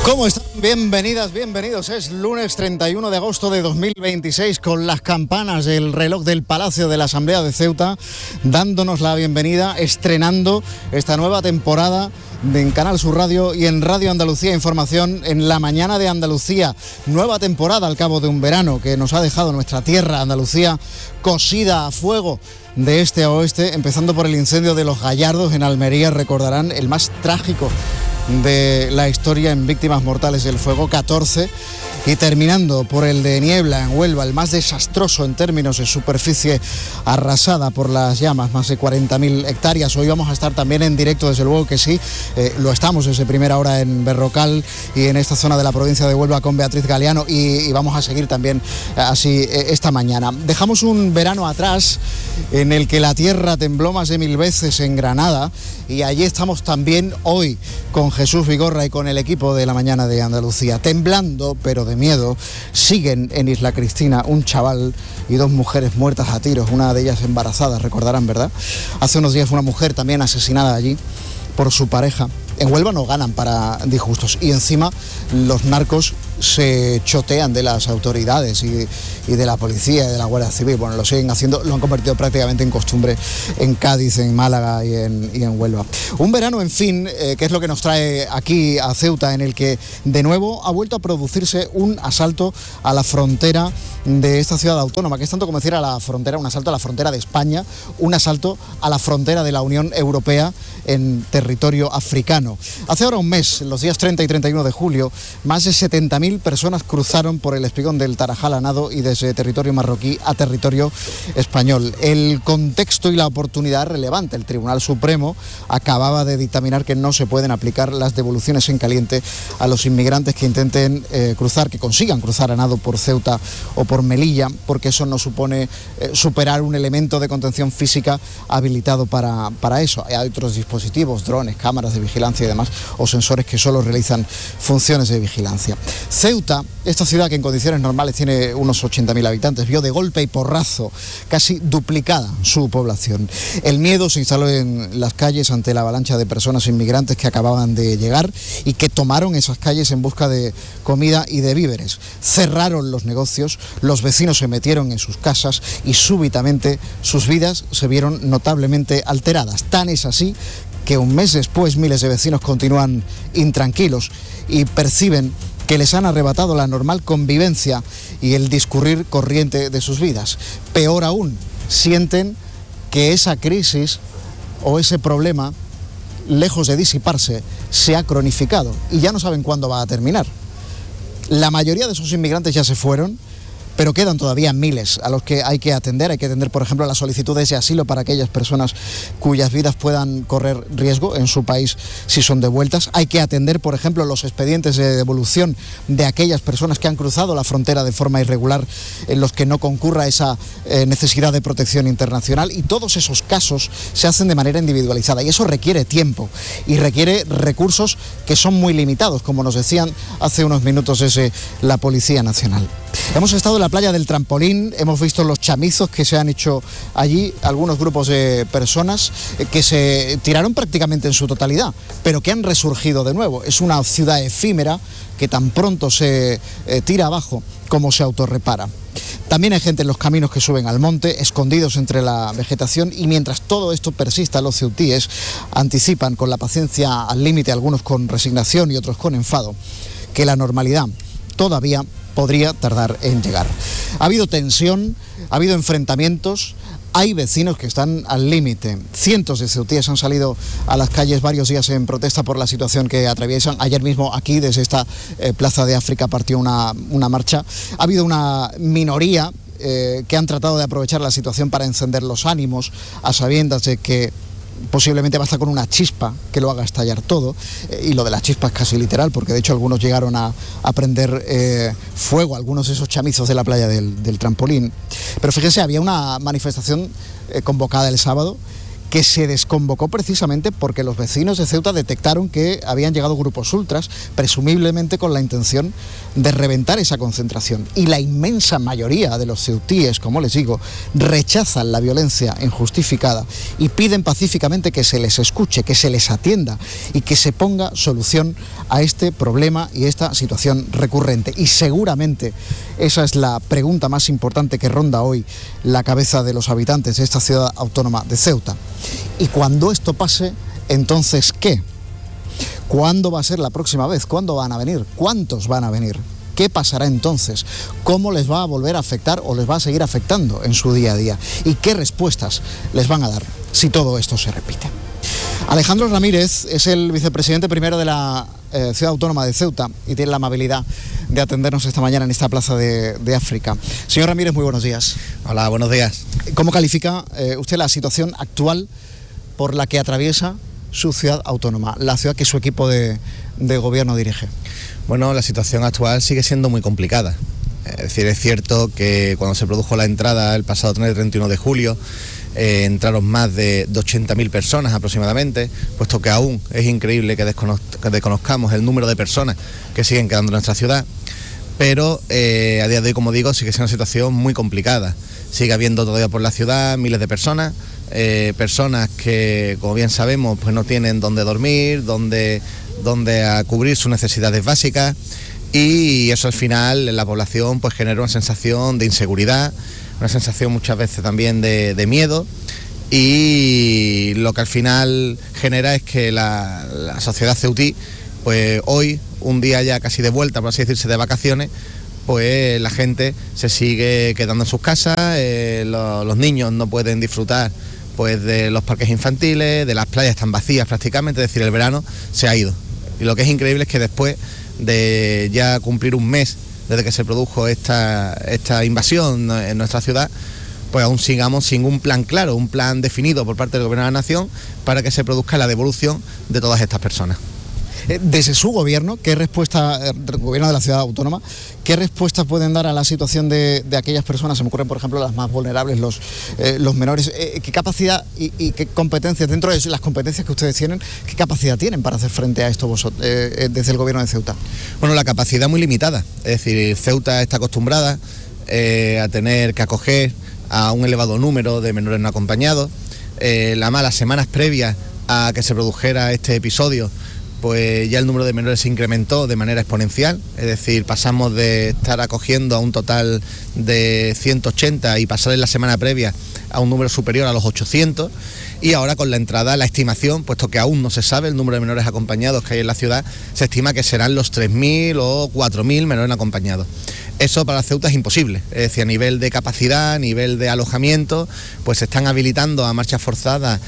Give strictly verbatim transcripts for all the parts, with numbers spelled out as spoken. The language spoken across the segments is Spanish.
¿Cómo están? Bienvenidas, bienvenidos. Es lunes treinta y uno de agosto de dos mil veintiséis, con las campanas del reloj del Palacio de la Asamblea de Ceuta dándonos la bienvenida, estrenando esta nueva temporada en Canal Sur Radio y en Radio Andalucía Información en la mañana de Andalucía. Nueva temporada al cabo de un verano que nos ha dejado nuestra tierra, Andalucía, cosida a fuego de este a oeste, empezando por el incendio de Los Gallardos en Almería. Recordarán el más trágico de la historia en víctimas mortales del fuego, catorce, y terminando por el de Niebla en Huelva, el más desastroso en términos de superficie arrasada por las llamas, más de cuarenta mil hectáreas. Hoy vamos a estar también en directo, desde luego que sí, eh, lo estamos desde primera hora en Berrocal y en esta zona de la provincia de Huelva con Beatriz Galeano, y, y vamos a seguir también así eh, esta mañana. Dejamos un verano atrás en el que la tierra tembló más de mil veces en Granada, y allí estamos también hoy con Jesús Vigorra y con el equipo de la mañana de Andalucía. Temblando, pero de miedo, siguen en Isla Cristina un chaval y dos mujeres muertas a tiros, una de ellas embarazada, recordarán, ¿verdad? Hace unos días una mujer también asesinada allí por su pareja. En Huelva no ganan para disgustos, y encima los narcos se chotean de las autoridades y, y de la policía y de la Guardia Civil. Bueno, lo siguen haciendo, lo han convertido prácticamente en costumbre en Cádiz, en Málaga y en, y en Huelva. Un verano, en fin, eh, que es lo que nos trae aquí a Ceuta, en el que de nuevo ha vuelto a producirse un asalto a la frontera de esta ciudad autónoma, que es tanto como decir a la frontera, un asalto a la frontera de España, un asalto a la frontera de la Unión Europea en territorio africano. Hace ahora un mes, los días treinta y treinta y uno de julio, más de setenta mil personas cruzaron por el espigón del Tarajal a nado y desde territorio marroquí a territorio español. El contexto y la oportunidad relevante. El Tribunal Supremo acababa de dictaminar que no se pueden aplicar las devoluciones en caliente a los inmigrantes que intenten eh, cruzar, que consigan cruzar a nado por Ceuta o por Melilla, porque eso no supone eh, superar un elemento de contención física habilitado para, para eso. Hay otros dispositivos, drones, cámaras de vigilancia y demás, o sensores que solo realizan funciones de vigilancia. Ceuta, esta ciudad que en condiciones normales tiene unos ochenta mil habitantes, vio de golpe y porrazo casi duplicada su población. El miedo se instaló en las calles ante la avalancha de personas inmigrantes que acababan de llegar y que tomaron esas calles en busca de comida y de víveres. Cerraron los negocios, los vecinos se metieron en sus casas y súbitamente sus vidas se vieron notablemente alteradas. Tan es así que un mes después miles de vecinos continúan intranquilos y perciben que les han arrebatado la normal convivencia y el discurrir corriente de sus vidas. Peor aún, sienten que esa crisis o ese problema, lejos de disiparse, se ha cronificado y ya no saben cuándo va a terminar. La mayoría de esos inmigrantes ya se fueron, pero quedan todavía miles a los que hay que atender. Hay que atender, por ejemplo, las solicitudes de asilo para aquellas personas cuyas vidas puedan correr riesgo en su país si son devueltas. Hay que atender, por ejemplo, los expedientes de devolución de aquellas personas que han cruzado la frontera de forma irregular, en los que no concurra esa eh, necesidad de protección internacional. Y todos esos casos se hacen de manera individualizada, y eso requiere tiempo y requiere recursos que son muy limitados, como nos decían hace unos minutos desde la Policía Nacional. Hemos estado en la playa del Trampolín, hemos visto los chamizos que se han hecho allí, algunos grupos de personas que se tiraron prácticamente en su totalidad, pero que han resurgido de nuevo. Es una ciudad efímera que tan pronto se eh, tira abajo como se autorrepara. También hay gente en los caminos que suben al monte, escondidos entre la vegetación, y mientras todo esto persista, los ceutíes anticipan con la paciencia al límite, algunos con resignación y otros con enfado, que la normalidad todavía podría tardar en llegar. Ha habido tensión, ha habido enfrentamientos, hay vecinos que están al límite. Cientos de ceutíes han salido a las calles varios días en protesta por la situación que atraviesan. Ayer mismo aquí, desde esta eh, Plaza de África, partió una, una marcha. Ha habido una minoría eh, que han tratado de aprovechar la situación para encender los ánimos, a sabiendas de que posiblemente basta con una chispa que lo haga estallar todo, eh, y lo de la chispa es casi literal, porque de hecho algunos llegaron a, a prender eh, fuego, algunos de esos chamizos de la playa del, del Trampolín. Pero fíjense, había una manifestación eh, convocada el sábado que se desconvocó precisamente porque los vecinos de Ceuta detectaron que habían llegado grupos ultras, presumiblemente con la intención de reventar esa concentración. Y la inmensa mayoría de los ceutíes, como les digo, rechazan la violencia injustificada y piden pacíficamente que se les escuche, que se les atienda y que se ponga solución a este problema y esta situación recurrente. Y seguramente esa es la pregunta más importante que ronda hoy la cabeza de los habitantes de esta ciudad autónoma de Ceuta. Y cuando esto pase, entonces, ¿qué? ¿Cuándo va a ser la próxima vez? ¿Cuándo van a venir? ¿Cuántos van a venir? ¿Qué pasará entonces? ¿Cómo les va a volver a afectar o les va a seguir afectando en su día a día? ¿Y qué respuestas les van a dar si todo esto se repite? Alejandro Ramírez es el vicepresidente primero de la eh, Ciudad Autónoma de Ceuta y tiene la amabilidad de atendernos esta mañana en esta plaza de, de África. Señor Ramírez, muy buenos días. Hola, buenos días. ¿Cómo califica eh, usted la situación actual por la que atraviesa su ciudad autónoma, la ciudad que su equipo de, de gobierno dirige? Bueno, la situación actual sigue siendo muy complicada. Es decir, es cierto que cuando se produjo la entrada el pasado treinta y uno de julio, eh, entraron más de, de ochenta mil personas aproximadamente, puesto que aún es increíble que, desconoz que desconozcamos el número de personas que siguen quedando en nuestra ciudad, pero eh, a día de hoy, como digo, sigue siendo una situación muy complicada. Sigue habiendo todavía por la ciudad miles de personas, eh, personas que, como bien sabemos, pues no tienen dónde dormir, dónde, dónde a cubrir sus necesidades básicas, y eso al final en la población pues genera una sensación de inseguridad, una sensación muchas veces también de, de miedo, y lo que al final genera es que la, la sociedad ceutí, pues hoy, un día ya casi de vuelta, por así decirse, de vacaciones, pues la gente se sigue quedando en sus casas, eh, lo, los niños no pueden disfrutar pues de los parques infantiles, de las playas están vacías prácticamente, es decir, el verano se ha ido. Y lo que es increíble es que después de ya cumplir un mes desde que se produjo esta, esta invasión en nuestra ciudad, pues aún sigamos sin un plan claro, un plan definido por parte del Gobierno de la Nación para que se produzca la devolución de todas estas personas. Desde su gobierno, ¿qué respuesta, el gobierno de la ciudad autónoma, qué respuestas pueden dar a la situación de, de aquellas personas? Se me ocurren, por ejemplo, las más vulnerables, los, eh, los menores. Eh, ¿Qué capacidad y, y qué competencias, dentro de las competencias que ustedes tienen, qué capacidad tienen para hacer frente a esto vosotros, eh, desde el gobierno de Ceuta? Bueno, la capacidad muy limitada. Es decir, Ceuta está acostumbrada eh, a tener que acoger a un elevado número de menores no acompañados. Eh, las malas semanas previas a que se produjera este episodio, pues ya el número de menores se incrementó de manera exponencial, es decir, pasamos de estar acogiendo a un total de ciento ochenta y pasar en la semana previa a un número superior a los ochocientos, y ahora con la entrada, la estimación, puesto que aún no se sabe el número de menores acompañados que hay en la ciudad, se estima que serán los tres mil o cuatro mil menores acompañados. Eso para Ceuta es imposible, es decir, a nivel de capacidad, a nivel de alojamiento, pues se están habilitando a marcha forzada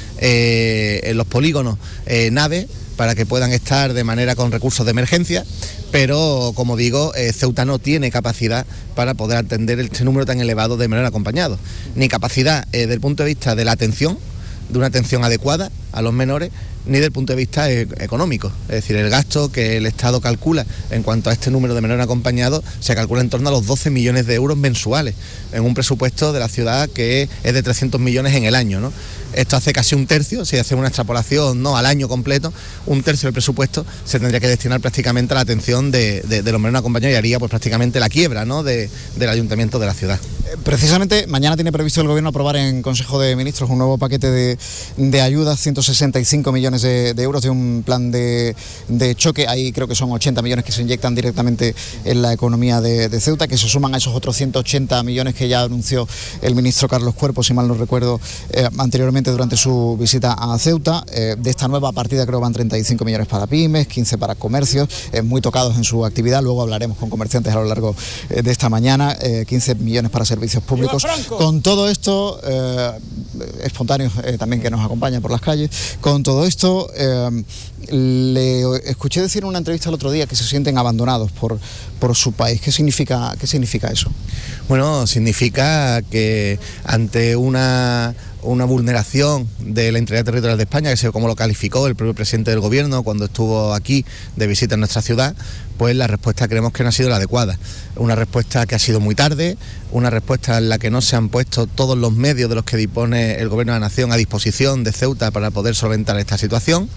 eh, en los polígonos eh, naves para que puedan estar de manera con recursos de emergencia, pero como digo, eh, Ceuta no tiene capacidad para poder atender este número tan elevado de menores acompañados, ni capacidad eh, desde el punto de vista de la atención, de una atención adecuada a los menores, ni desde el punto de vista eh, económico. Es decir, el gasto que el Estado calcula en cuanto a este número de menores acompañados se calcula en torno a los doce millones de euros mensuales, en un presupuesto de la ciudad que es de trescientos millones en el año, ¿no? Esto hace casi un tercio, si hacemos una extrapolación no al año completo, un tercio del presupuesto se tendría que destinar prácticamente a la atención de, de, de los menores acompañados, y haría pues prácticamente la quiebra, ¿no?, de, del ayuntamiento de la ciudad. Precisamente mañana tiene previsto el Gobierno aprobar en Consejo de Ministros un nuevo paquete de, de ayudas, ciento sesenta y cinco millones de, de euros de un plan de, de choque. Ahí creo que son ochenta millones que se inyectan directamente en la economía de, de Ceuta, que se suman a esos otros ciento ochenta millones que ya anunció el ministro Carlos Cuerpo, si mal no recuerdo, eh, anteriormente durante su visita a Ceuta. Eh, de esta nueva partida creo van treinta y cinco millones para pymes, quince para comercios, eh, muy tocados en su actividad. Luego hablaremos con comerciantes a lo largo eh, de esta mañana, eh, quince millones para servicios públicos. Con todo esto, eh, espontáneos eh, también que nos acompañan por las calles, con todo esto, eh, le escuché decir en una entrevista el otro día que se sienten abandonados por, por su país. ¿Qué significa, qué significa eso? Bueno, significa que ante una una vulneración de la integridad territorial de España, que sé cómo lo calificó el propio presidente del gobierno cuando estuvo aquí de visita en nuestra ciudad, pues la respuesta creemos que no ha sido la adecuada. Una respuesta que ha sido muy tarde, una respuesta en la que no se han puesto todos los medios de los que dispone el Gobierno de la Nación a disposición de Ceuta para poder solventar esta situación,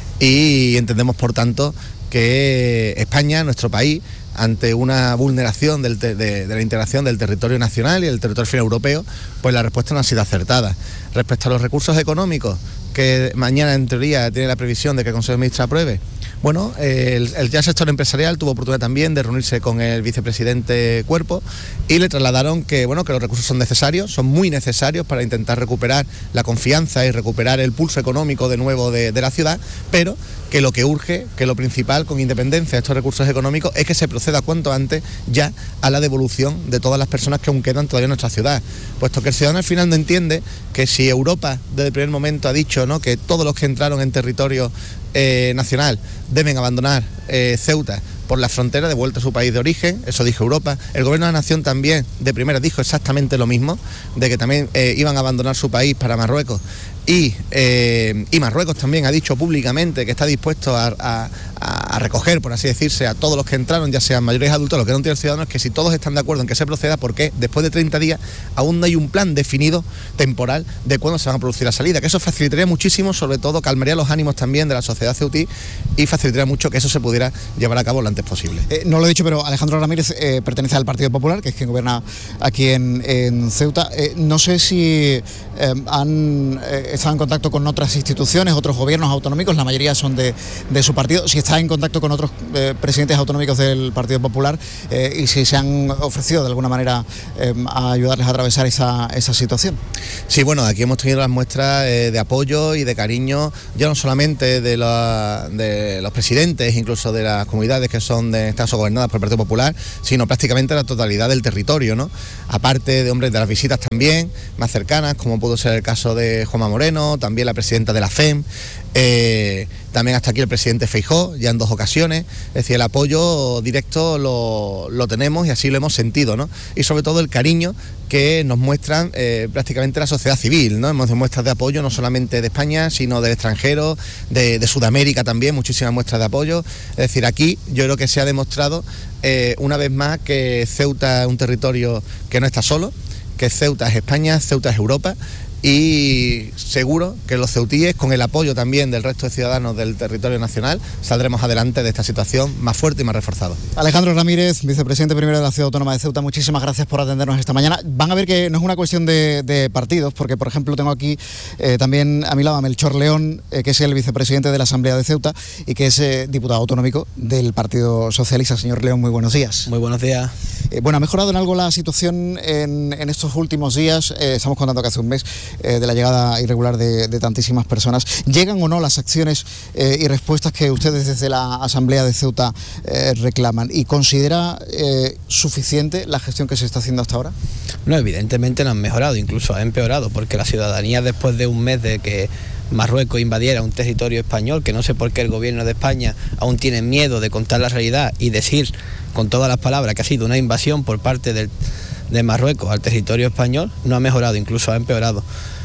y entendemos, por tanto, que España, nuestro país, ante una vulneración del te de, de la integración del territorio nacional y del territorio europeo, pues la respuesta no ha sido acertada. Respecto a los recursos económicos, que mañana en teoría tiene la previsión de que el Consejo de Ministros apruebe, bueno, eh, el, el ya sector empresarial tuvo oportunidad también de reunirse con el vicepresidente Cuerpo y le trasladaron que, bueno, que los recursos son necesarios, son muy necesarios para intentar recuperar la confianza y recuperar el pulso económico de nuevo de, de la ciudad, pero que lo que urge, que lo principal, con independencia de estos recursos económicos, es que se proceda cuanto antes ya a la devolución de todas las personas que aún quedan todavía en nuestra ciudad, puesto que el ciudadano al final no entiende que si Europa desde el primer momento ha dicho, ¿no?, que todos los que entraron en territorio eh, nacional deben abandonar eh, Ceuta por la frontera de vuelta a su país de origen, eso dijo Europa. El Gobierno de la Nación también de primera dijo exactamente lo mismo, de que también eh, iban a abandonar su país para Marruecos, y, eh, y Marruecos también ha dicho públicamente que está dispuesto a, a, a recoger, por así decirse, a todos los que entraron, ya sean mayores adultos. Lo que no entiende el ciudadano es que si todos están de acuerdo en que se proceda, ¿por qué después de treinta días aún no hay un plan definido temporal de cuándo se van a producir la salida? Que eso facilitaría muchísimo, sobre todo calmaría los ánimos también de la sociedad ceutí y facilitaría mucho que eso se pudiera llevar a cabo lo antes posible. Eh, no lo he dicho, pero Alejandro Ramírez eh, pertenece al Partido Popular, que es quien gobierna aquí en, en Ceuta. Eh, no sé si eh, han eh, estado en contacto con otras instituciones, otros gobiernos autonómicos, la mayoría son de, de su partido, si está en contacto con otros eh, presidentes autonómicos del Partido Popular eh, y si se han ofrecido de alguna manera eh, a ayudarles a atravesar esa, esa situación. Sí, bueno, aquí hemos tenido las muestras eh, de apoyo y de cariño, ya no solamente de, la, de los presidentes, incluso de las comunidades que son de este caso gobernadas por el Partido Popular, sino prácticamente la totalidad del territorio, ¿no? Aparte de, hombres de las visitas también más cercanas, como pudo ser el caso de Juanma Moreno, también la presidenta de la F E M, eh, también hasta aquí el presidente Feijóo, ya en dos ocasiones. Es decir, el apoyo directo lo, lo tenemos y así lo hemos sentido, ¿no? Y sobre todo el cariño que nos muestran eh, prácticamente la sociedad civil, ¿no? Hemos de muestras de apoyo no solamente de España, sino del extranjero, de, de Sudamérica también, muchísimas muestras de apoyo. Es decir, aquí yo creo que se ha demostrado eh, una vez más que Ceuta es un territorio que no está solo, que Ceuta es España, Ceuta es Europa, y seguro que los ceutíes, con el apoyo también del resto de ciudadanos del territorio nacional, saldremos adelante de esta situación más fuerte y más reforzado. Alejandro Ramírez, vicepresidente primero de la Ciudad Autónoma de Ceuta, muchísimas gracias por atendernos esta mañana. Van a ver que no es una cuestión de, de partidos, porque por ejemplo tengo aquí eh, también a mi lado a Melchor León, eh, que es el vicepresidente de la Asamblea de Ceuta y que es eh, diputado autonómico del Partido Socialista. Señor León, muy buenos días. Muy buenos días. Eh, bueno, ¿ha mejorado en algo la situación en, en estos últimos días? Eh, estamos contando que hace un mes Eh, de la llegada irregular de, de tantísimas personas. ¿Llegan o no las acciones eh, y respuestas que ustedes desde la Asamblea de Ceuta eh, reclaman? ¿Y considera eh, suficiente la gestión que se está haciendo hasta ahora? No, evidentemente no han mejorado, incluso ha empeorado, porque la ciudadanía, después de un mes de que Marruecos invadiera un territorio español, que no sé por qué el gobierno de España aún tiene miedo de contar la realidad y decir con todas las palabras que ha sido una invasión por parte del de Marruecos al territorio español, no ha mejorado, incluso ha empeorado.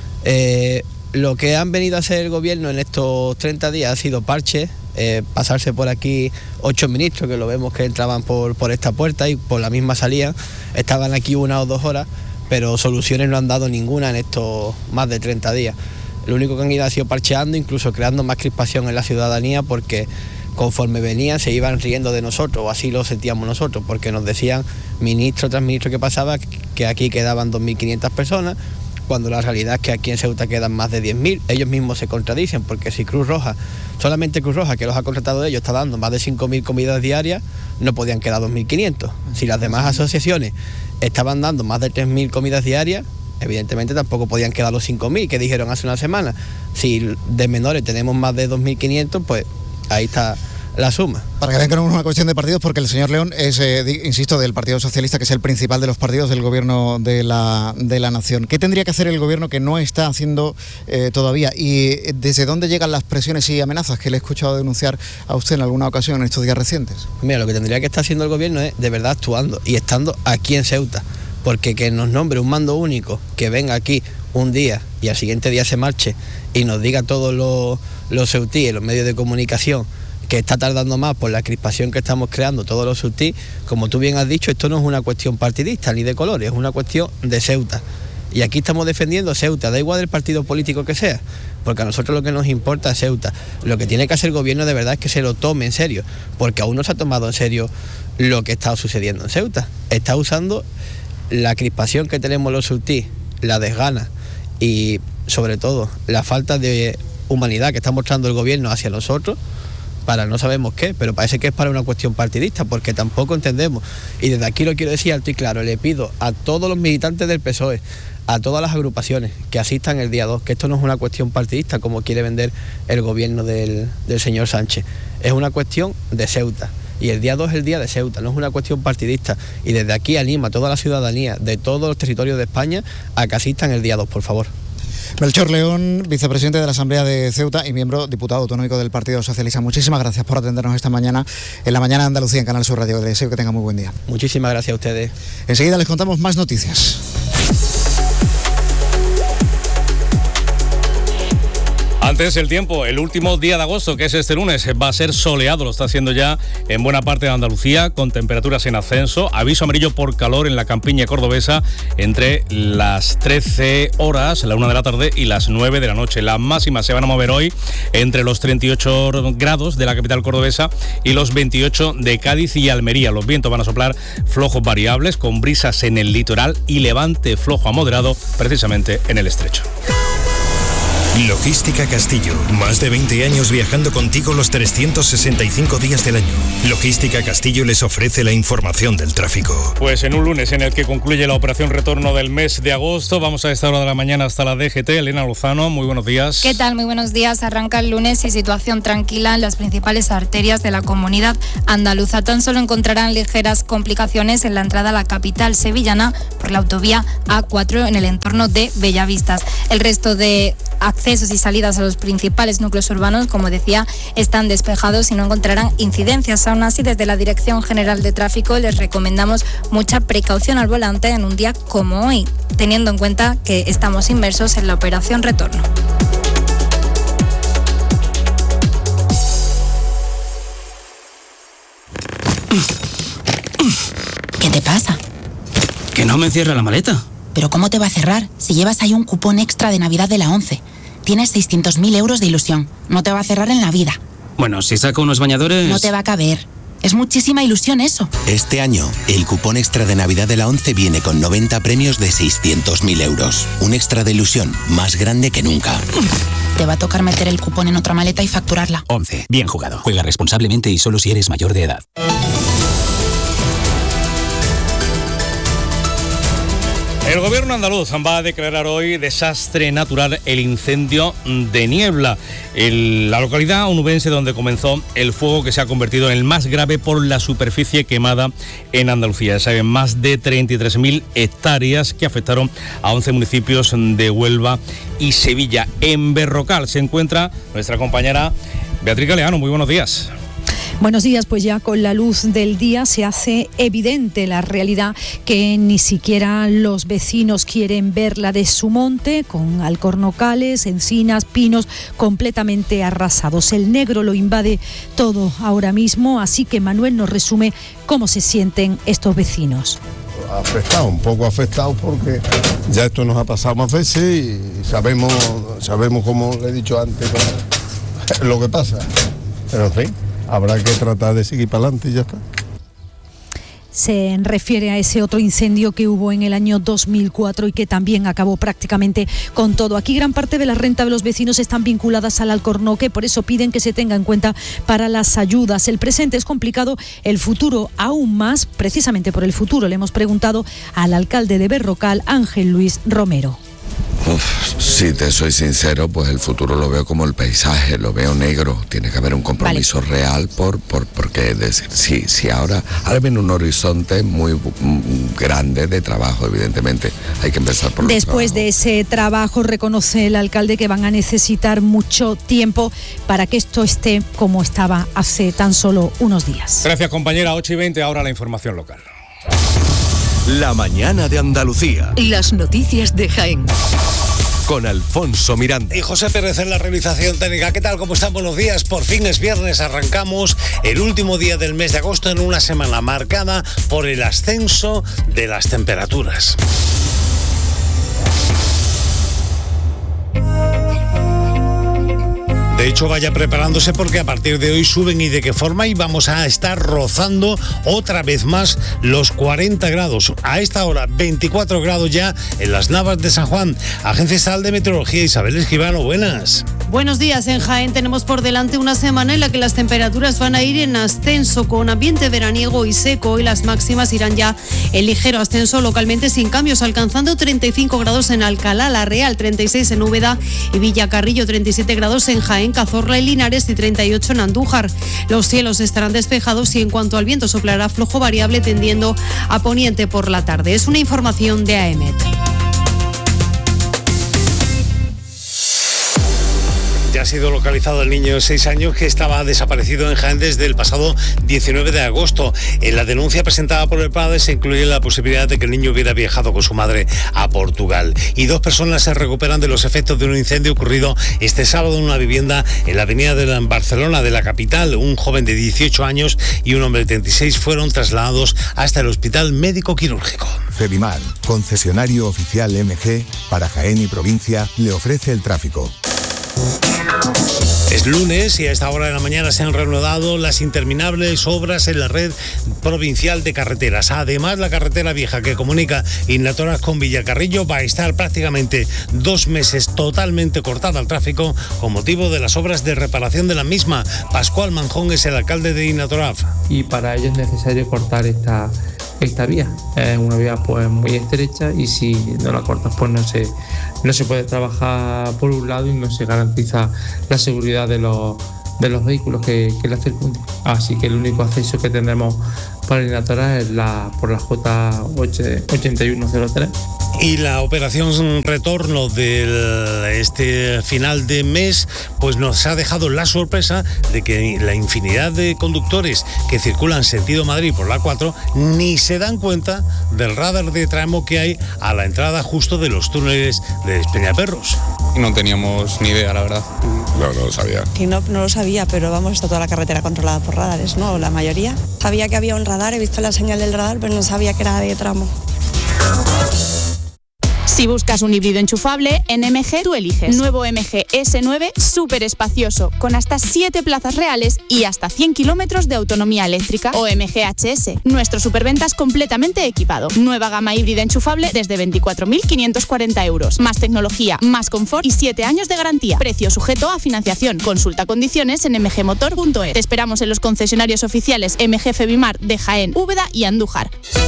Eh, lo que han venido a hacer el gobierno en estos treinta días ha sido parches, eh, pasarse por aquí ocho ministros, que lo vemos que entraban por, por esta puerta y por la misma salían, estaban aquí una o dos horas, pero soluciones no han dado ninguna en estos más de treinta días. Lo único que han ido ha sido parcheando, incluso creando más crispación en la ciudadanía, porque conforme venían se iban riendo de nosotros, o así lo sentíamos nosotros, porque nos decían ministro tras ministro que pasaba que aquí quedaban dos mil quinientas personas, cuando la realidad es que aquí en Ceuta quedan más de diez mil. Ellos mismos se contradicen, porque si Cruz Roja, solamente Cruz Roja, que los ha contratado ellos, está dando más de cinco mil comidas diarias, no podían quedar dos mil quinientos. Si las demás asociaciones estaban dando más de tres mil comidas diarias, evidentemente tampoco podían quedar los cinco mil que dijeron hace una semana. Si de menores tenemos más de dos mil quinientos, pues ahí está la suma. Para que vean que no es una cuestión de partidos, porque el señor León es, eh, di, insisto, del Partido Socialista, que es el principal de los partidos del gobierno de la, de la nación. ¿Qué tendría que hacer el gobierno que no está haciendo eh, todavía? ¿Y desde dónde llegan las presiones y amenazas que le he escuchado denunciar a usted en alguna ocasión en estos días recientes? Mira, lo que tendría que estar haciendo el gobierno es de verdad actuando y estando aquí en Ceuta, porque que nos nombre un mando único, que venga aquí un día y al siguiente día se marche y nos diga todos los, los ceutíes, los medios de comunicación, que está tardando más por la crispación que estamos creando todos los ceutí, como tú bien has dicho, esto no es una cuestión partidista ni de colores, es una cuestión de Ceuta. Y aquí estamos defendiendo Ceuta, da igual del partido político que sea, porque a nosotros lo que nos importa es Ceuta. Lo que tiene que hacer el gobierno de verdad es que se lo tome en serio, porque aún no se ha tomado en serio lo que está sucediendo en Ceuta. Está usando la crispación que tenemos los ceutí, la desgana y sobre todo la falta de humanidad que está mostrando el gobierno hacia nosotros, para no sabemos qué, pero parece que es para una cuestión partidista, porque tampoco entendemos. Y desde aquí lo quiero decir alto y claro, le pido a todos los militantes del P S O E, a todas las agrupaciones que asistan el día dos, que esto no es una cuestión partidista como quiere vender el gobierno del, del señor Sánchez, es una cuestión de Ceuta. Y el día dos es el día de Ceuta, no es una cuestión partidista. Y desde aquí anima a toda la ciudadanía de todos los territorios de España a que asistan el día dos, por favor. Melchor León, vicepresidente de la Asamblea de Ceuta y miembro diputado autonómico del Partido Socialista. Muchísimas gracias por atendernos esta mañana en la mañana de Andalucía en Canal Sur Radio. Les deseo que tengan muy buen día. Muchísimas gracias a ustedes. Enseguida les contamos más noticias. Antes el tiempo, el último día de agosto, que es este lunes, va a ser soleado, lo está haciendo ya en buena parte de Andalucía, con temperaturas en ascenso. Aviso amarillo por calor en la campiña cordobesa entre las trece horas, la una de la tarde y las nueve de la noche. Las máximas se van a mover hoy entre los treinta y ocho grados de la capital cordobesa y los veintiocho de Cádiz y Almería. Los vientos van a soplar flojos variables, con brisas en el litoral y levante flojo a moderado, precisamente en el estrecho. Logística Castillo, más de veinte años viajando contigo los trescientos sesenta y cinco días del año. Logística Castillo les ofrece la información del tráfico. Pues en un lunes en el que concluye la operación retorno del mes de agosto, vamos a esta hora de la mañana hasta la D G T. Elena Lozano, muy buenos días. ¿Qué tal? Muy buenos días. Arranca el lunes y situación tranquila en las principales arterias de la comunidad andaluza. Tan solo encontrarán ligeras complicaciones en la entrada a la capital sevillana por la autovía A cuatro en el entorno de Bellavistas. El resto de accesos y salidas a los principales núcleos urbanos, como decía, están despejados y no encontrarán incidencias. Aún así, desde la Dirección General de Tráfico les recomendamos mucha precaución al volante en un día como hoy, teniendo en cuenta que estamos inmersos en la operación retorno. ¿Qué te pasa? Que no me cierra la maleta. ¿Pero cómo te va a cerrar si llevas ahí un cupón extra de Navidad de la ONCE? Tienes seiscientos mil euros de ilusión. No te va a cerrar en la vida. Bueno, si saco unos bañadores... No te va a caber. Es muchísima ilusión eso. Este año, el cupón extra de Navidad de la ONCE viene con noventa premios de seiscientos mil euros. Un extra de ilusión más grande que nunca. Te va a tocar meter el cupón en otra maleta y facturarla. ONCE. Bien jugado. Juega responsablemente y solo si eres mayor de edad. El gobierno andaluz va a declarar hoy desastre natural el incendio de Niebla, en la localidad onubense donde comenzó el fuego que se ha convertido en el más grave por la superficie quemada en Andalucía. Saben, más de treinta y tres mil hectáreas que afectaron a once municipios de Huelva y Sevilla. En Berrocal se encuentra nuestra compañera Beatriz Galeano. Muy buenos días. Buenos días, pues ya con la luz del día se hace evidente la realidad que ni siquiera los vecinos quieren verla de su monte, con alcornocales, encinas, pinos completamente arrasados. El negro lo invade todo ahora mismo, así que Manuel nos resume cómo se sienten estos vecinos. Afectado, un poco afectado porque ya esto nos ha pasado más veces y sabemos, sabemos como le he dicho antes, lo que pasa, pero en fin. Habrá que tratar de seguir para adelante y ya está. Se refiere a ese otro incendio que hubo en el año dos mil cuatro y que también acabó prácticamente con todo. Aquí gran parte de la renta de los vecinos están vinculadas al alcornoque, por eso piden que se tenga en cuenta para las ayudas. El presente es complicado, el futuro aún más. Precisamente por el futuro le hemos preguntado al alcalde de Berrocal, Ángel Luis Romero. Uf, si te soy sincero, pues el futuro lo veo como el paisaje, lo veo negro. Tiene que haber un compromiso vale. real por, por porque es decir, si, si ahora, ahora viene un horizonte muy mm, grande de trabajo, evidentemente. Hay que empezar por Después de ese trabajo, reconoce el alcalde que van a necesitar mucho tiempo para que esto esté como estaba hace tan solo unos días. Gracias, compañera. ocho y veinte, ahora la información local. La mañana de Andalucía. Las noticias de Jaén. con Alfonso Miranda. Y José Pérez en la realización técnica. ¿Qué tal? ¿Cómo están? Buenos días. Por fin es viernes, arrancamos el último día del mes de agosto en una semana marcada por el ascenso de las temperaturas. De hecho, vaya preparándose porque a partir de hoy suben y de qué forma, y vamos a estar rozando otra vez más los cuarenta grados. A esta hora, veinticuatro grados ya en las Navas de San Juan. Agencia Estatal de Meteorología, Isabel Escribano, buenas. Buenos días. En Jaén tenemos por delante una semana en la que las temperaturas van a ir en ascenso con ambiente veraniego y seco, y las máximas irán ya en ligero ascenso, localmente sin cambios, alcanzando treinta y cinco grados en Alcalá la Real, treinta y seis en Úbeda y Villacarrillo, treinta y siete grados en Jaén, Cazorla y Linares y treinta y ocho en Andújar. Los cielos estarán despejados y en cuanto al viento soplará flojo variable tendiendo a poniente por la tarde. Es una información de AEMET. Ya ha sido localizado el niño de seis años que estaba desaparecido en Jaén desde el pasado diecinueve de agosto. En la denuncia presentada por el padre se incluye la posibilidad de que el niño hubiera viajado con su madre a Portugal. Y dos personas se recuperan de los efectos de un incendio ocurrido este sábado en una vivienda en la avenida de Barcelona, de la capital. Un joven de dieciocho años y un hombre de treinta y seis fueron trasladados hasta el Hospital Médico Quirúrgico. Febimar, concesionario oficial M G para Jaén y provincia, le ofrece el tráfico. Es lunes y a esta hora de la mañana se han reanudado las interminables obras en la red provincial de carreteras. Además, la carretera vieja que comunica Innatoras con Villacarrillo va a estar prácticamente dos meses totalmente cortada al tráfico con motivo de las obras de reparación de la misma. Pascual Manjón es el alcalde de Innatoraf. Y para ello es necesario cortar esta, esta vía. Es una vía pues muy estrecha y si no la cortas pues no se... No se puede trabajar por un lado y no se garantiza la seguridad de los, de los vehículos que, que la circundan. Así que el único acceso que tenemos para Innatora es la, por la J ochenta y uno cero tres. Y la operación retorno de este final de mes pues nos ha dejado la sorpresa de que la infinidad de conductores que circulan sentido Madrid por la cuatro ni se dan cuenta del radar de tramo que hay a la entrada justo de los túneles de Peñaperros. No teníamos ni idea, la verdad. No, no lo sabía. Que no, no lo sabía, pero vamos, está toda la carretera controlada por radares, ¿no? La mayoría. Sabía que había un radar, he visto la señal del radar, pero no sabía que era de tramo. Si buscas un híbrido enchufable, en M G tú eliges. Nuevo M G S nueve, súper espacioso, con hasta siete plazas reales y hasta cien kilómetros de autonomía eléctrica. O M G H S, nuestro superventas completamente equipado. Nueva gama híbrida enchufable desde veinticuatro mil quinientos cuarenta euros. Más tecnología, más confort y siete años de garantía. Precio sujeto a financiación. Consulta condiciones en m g motor punto es. Te esperamos en los concesionarios oficiales M G Febimar de Jaén, Úbeda y Andújar.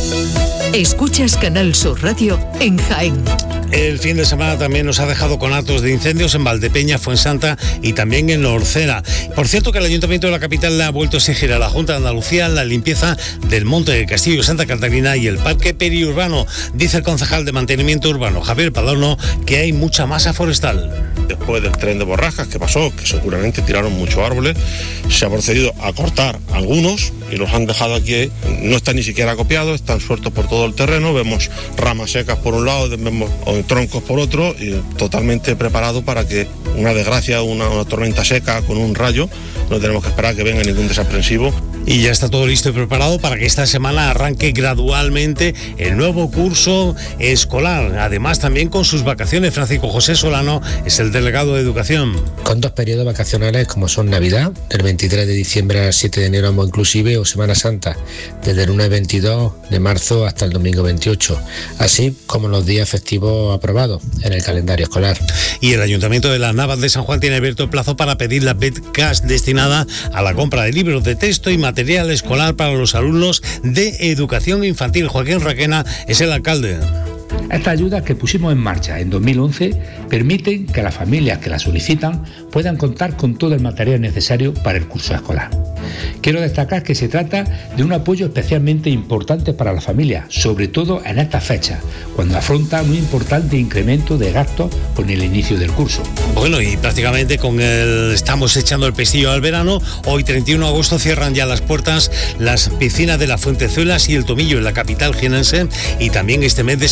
Escuchas Canal Sur Radio en Jaén. El fin de semana también nos ha dejado con actos de incendios en Valdepeña, Fuensanta y también en Orcera. Por cierto, que el Ayuntamiento de la capital le ha vuelto a exigir a la Junta de Andalucía la limpieza del Monte de Castillo, Santa Catalina y el Parque Periurbano. Dice el concejal de Mantenimiento Urbano, Javier Padorno, que hay mucha masa forestal. Después del tren de borrascas que pasó, que seguramente tiraron muchos árboles, se ha procedido a cortar algunos y los han dejado aquí. No están ni siquiera acopiados, están sueltos por todo el terreno. Vemos ramas secas por un lado, vemos troncos por otro, y totalmente preparado para que una desgracia, una, una tormenta seca con un rayo, no tenemos que esperar que venga ningún desaprensivo. Y ya está todo listo y preparado para que esta semana arranque gradualmente el nuevo curso escolar. Además, también con sus vacaciones. Francisco José Solano es el delegado de Educación. Con dos periodos vacacionales como son Navidad, del veintitrés de diciembre al siete de enero ambos inclusive, o Semana Santa, desde el lunes veintidós de marzo hasta el domingo veintiocho, así como los días festivos aprobados en el calendario escolar. Y el Ayuntamiento de las Navas de San Juan tiene abierto el plazo para pedir las becas destinadas a la compra de libros de texto y material material escolar para los alumnos de educación infantil. Joaquín Raquena es el alcalde. Estas ayudas que pusimos en marcha en dos mil once permiten que las familias que las solicitan puedan contar con todo el material necesario para el curso escolar. Quiero destacar que se trata de un apoyo especialmente importante para las familias, sobre todo en estas fechas, cuando afrontan un importante incremento de gastos con el inicio del curso. Bueno, y prácticamente con el estamos echando el pestillo al verano. Hoy, treinta y uno de agosto, cierran ya las puertas las piscinas de la Fuentezuelas y el Tomillo en la capital jienense, y también este mes de septiembre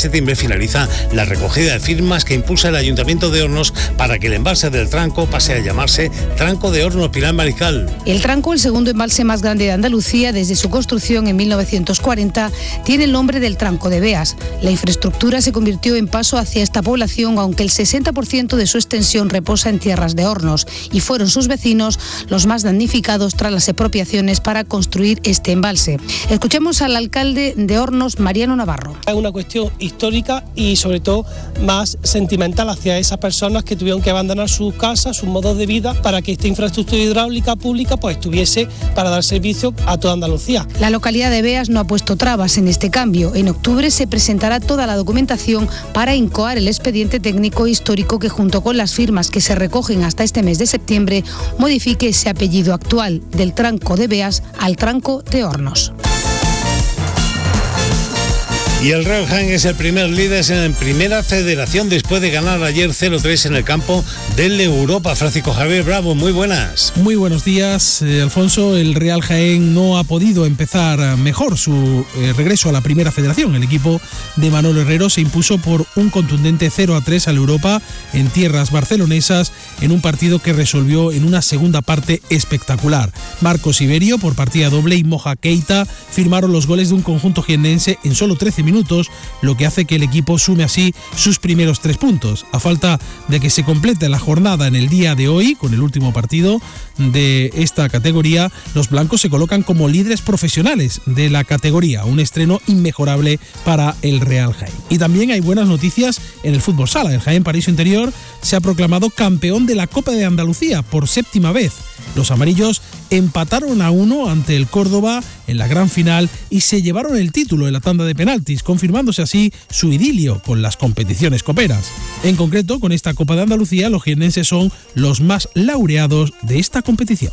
finaliza la recogida de firmas que impulsa el Ayuntamiento de Hornos para que el embalse del Tranco pase a llamarse Tranco de Hornos. Pilar Mariscal. El Tranco, el segundo embalse más grande de Andalucía desde su construcción en mil novecientos cuarenta, tiene el nombre del Tranco de Beas. La infraestructura se convirtió en paso hacia esta población, aunque el sesenta por ciento de su extensión reposa en tierras de Hornos, y fueron sus vecinos los más damnificados tras las expropiaciones para construir este embalse. Escuchemos al alcalde de Hornos, Mariano Navarro. Es una cuestión histórica y sobre todo más sentimental hacia esas personas que tuvieron que abandonar sus casas, sus modos de vida, para que esta infraestructura hidráulica pública pues estuviese para dar servicio a toda Andalucía. La localidad de Beas no ha puesto trabas en este cambio. En octubre se presentará toda la documentación para incoar el expediente técnico histórico que, junto con las firmas que se recogen hasta este mes de septiembre, modifique ese apellido actual del Tranco de Beas al Tranco de Hornos. Y el Real Jaén es el primer líder en Primera Federación después de ganar ayer cero tres en el campo del Europa. Francisco Javier Bravo, muy buenas. Muy buenos días, eh, Alfonso. El Real Jaén no ha podido empezar mejor su eh, regreso a la Primera Federación. El equipo de Manolo Herrero se impuso por un contundente cero a tres al Europa en tierras barcelonesas, en un partido que resolvió en una segunda parte espectacular. Marcos Iberio por partida doble y Moja Keita firmaron los goles de un conjunto jiennense en solo trece minutos, lo que hace que el equipo sume así sus primeros tres puntos. A falta de que se complete la jornada en el día de hoy, con el último partido de esta categoría, los blancos se colocan como líderes profesionales de la categoría, un estreno inmejorable para el Real Jaén. Y también hay buenas noticias en el fútbol sala. El Jaén Paraíso Interior se ha proclamado campeón de la Copa de Andalucía por séptima vez. Los amarillos empataron a uno ante el Córdoba en la gran final y se llevaron el título en la tanda de penaltis, confirmándose así su idilio con las competiciones coperas. En concreto, con esta Copa de Andalucía, los jiennenses son los más laureados de esta competición.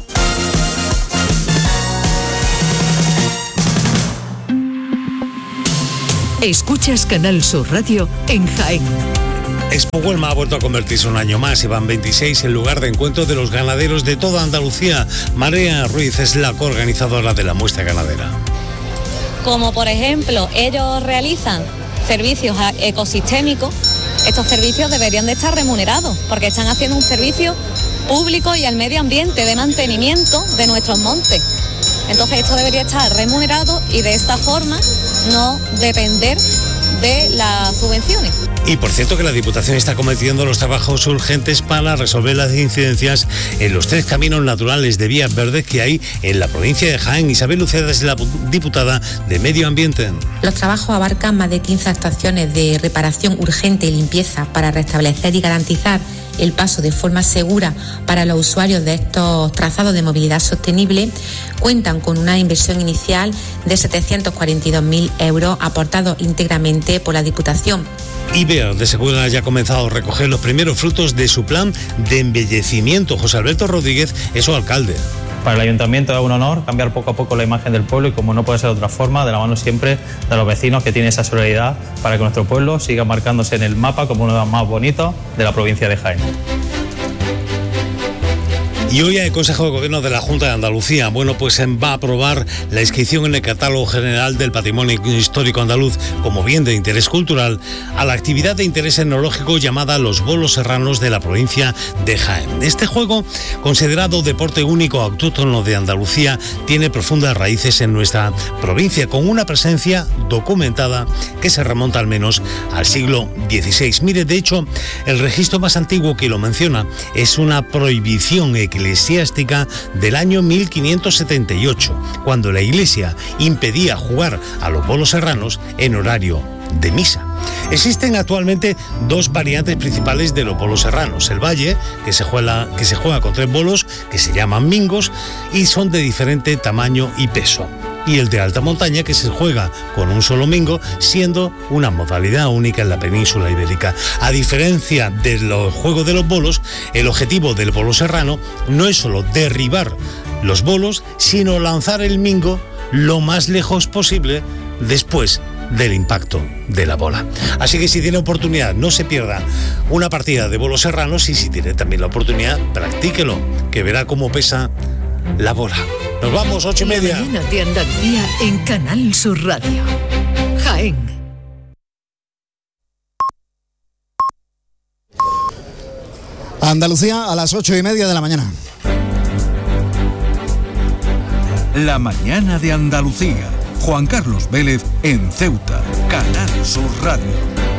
Escuchas Canal Sur Radio en Jaén. Expo Huelma ha vuelto a convertirse un año más y van veintiséis en lugar de encuentro de los ganaderos de toda Andalucía. María Ruiz es la coorganizadora de la muestra ganadera. Como por ejemplo, ellos realizan servicios ecosistémicos, estos servicios deberían de estar remunerados porque están haciendo un servicio público y al medio ambiente de mantenimiento de nuestros montes. Entonces esto debería estar remunerado y de esta forma no depender de las subvenciones. Y por cierto que la Diputación está cometiendo los trabajos urgentes para resolver las incidencias en los tres caminos naturales de vías verdes que hay en la provincia de Jaén. Isabel Luceda es la diputada de Medio Ambiente. Los trabajos abarcan más de quince actuaciones de reparación urgente y limpieza para restablecer y garantizar el paso de forma segura para los usuarios de estos trazados de movilidad sostenible. Cuentan con una inversión inicial de setecientos cuarenta y dos mil euros aportados íntegramente por la Diputación. Iber de Segura ya ha comenzado a recoger los primeros frutos de su plan de embellecimiento. José Alberto Rodríguez es su alcalde. Para el ayuntamiento es un honor cambiar poco a poco la imagen del pueblo y, como no puede ser de otra forma, de la mano siempre de los vecinos que tienen esa solidaridad para que nuestro pueblo siga marcándose en el mapa como uno de los más bonitos de la provincia de Jaén. Y hoy el Consejo de Gobierno de la Junta de Andalucía, bueno, pues va a aprobar la inscripción en el Catálogo General del Patrimonio Histórico Andaluz como bien de interés cultural a la actividad de interés etnológico llamada los bolos serranos de la provincia de Jaén. Este juego, considerado deporte único autóctono de Andalucía, tiene profundas raíces en nuestra provincia, con una presencia documentada que se remonta al menos al siglo dieciséis. Mire, de hecho, el registro más antiguo que lo menciona es una prohibición eclesiástica eclesiástica del año mil quinientos setenta y ocho, cuando la Iglesia impedía jugar a los bolos serranos en horario de misa. Existen actualmente dos variantes principales de los bolos serranos: el valle, que se juega, que se juega con tres bolos, que se llaman mingos, y son de diferente tamaño y peso, y el de alta montaña, que se juega con un solo mingo, siendo una modalidad única en la península ibérica. A diferencia de los juegos de los bolos, el objetivo del bolo serrano no es solo derribar los bolos, sino lanzar el mingo lo más lejos posible después del impacto de la bola. Así que si tiene oportunidad, no se pierda una partida de bolos serranos, y si tiene también la oportunidad, practíquelo, que verá cómo pesa la bola. Nos vamos, ocho y media. La mañana de Andalucía en Canal Sur Radio. Jaén. Andalucía a las ocho y media de la mañana. La mañana de Andalucía. Juan Carlos Vélez en Ceuta. Canal Sur Radio.